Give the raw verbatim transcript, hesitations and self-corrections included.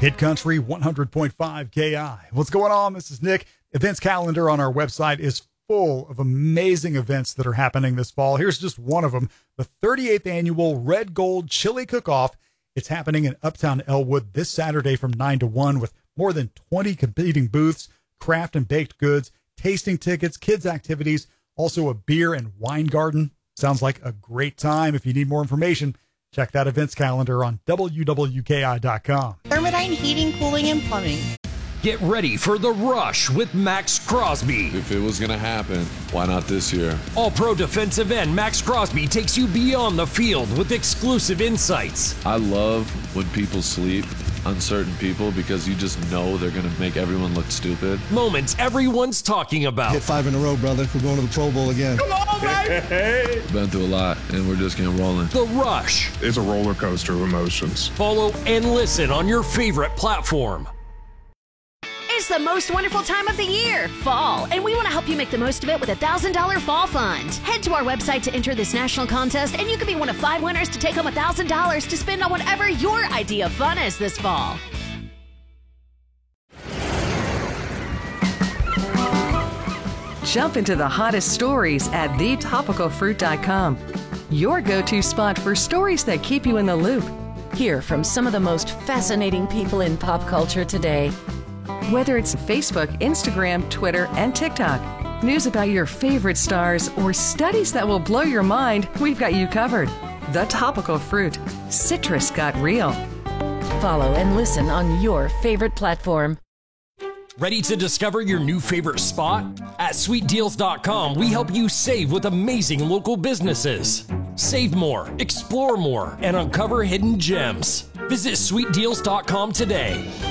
Hit Country one hundred point five K I. What's going on? This is Nick. Events calendar on our website is full of amazing events that are happening this fall. Here's just one of them. The thirty-eighth annual Red Gold Chili Cook-Off. It's happening in Uptown Elwood this Saturday from nine to one with more than twenty competing booths, craft and baked goods, tasting tickets, kids activities, also a beer and wine garden. Sounds like a great time. If you need more information, check that events calendar on W W K I dot com. Thermodyne Heating, Cooling, and Plumbing. Get ready for The Rush with Max Crosby. If it was going to happen, why not this year? All-pro defensive end Max Crosby takes you beyond the field with exclusive insights. I love when people sleep on certain people because you just know they're going to make everyone look stupid. Moments everyone's talking about. Hit five in a row, brother. We're going to the Pro Bowl again. Come on, baby! Been through a lot, and we're just getting rolling. The Rush. It's a roller coaster of emotions. Follow and listen on your favorite platform. It's the most wonderful time of the year, fall, and we want to help you make the most of it with a one thousand dollars Fall Fund. Head to our website to enter this national contest, and you could be one of five winners to take home one thousand dollars to spend on whatever your idea of fun is this fall. Jump into the hottest stories at the topical fruit dot com. Your go-to spot for stories that keep you in the loop. Hear from some of the most fascinating people in pop culture today. Whether it's Facebook, Instagram, Twitter, and TikTok, news about your favorite stars, or studies that will blow your mind, we've got you covered. The Topical Fruit. Citrus got real. Follow and listen on your favorite platform. Ready to discover your new favorite spot? At sweet deals dot com, we help you save with amazing local businesses. Save more, explore more, and uncover hidden gems. Visit sweet deals dot com today.